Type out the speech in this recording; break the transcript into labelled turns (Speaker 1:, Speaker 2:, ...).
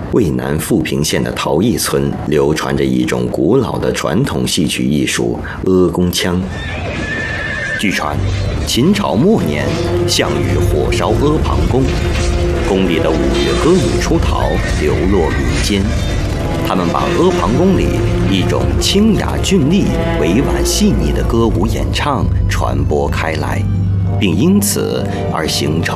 Speaker 1: 渭南富平县的陶艺村流传着一种古老的传统戏曲艺术——阿公腔。据传，秦朝末年，项羽火烧阿房宫，宫里的5月歌女出逃，流落民间。他们把阿房宫里一种清雅俊丽、委婉细腻的歌舞演唱传播开来，并因此而形成